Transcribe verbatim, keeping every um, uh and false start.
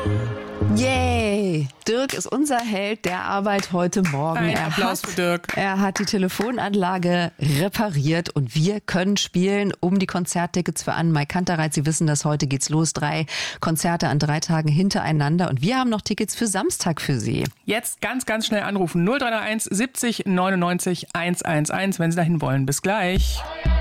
Yay! Dirk ist unser Held der Arbeit heute Morgen. Ein er Applaus hat, für Dirk. Er hat die Telefonanlage repariert und wir können spielen um die Konzerttickets für Anne-Mai Kantereit. Sie wissen, dass heute geht's los. Drei Konzerte an drei Tagen hintereinander und wir haben noch Tickets für Samstag für Sie. Jetzt ganz, ganz schnell anrufen. null drei eins siebzig neunundneunzig hundertundzehn, wenn Sie dahin wollen. Bis gleich.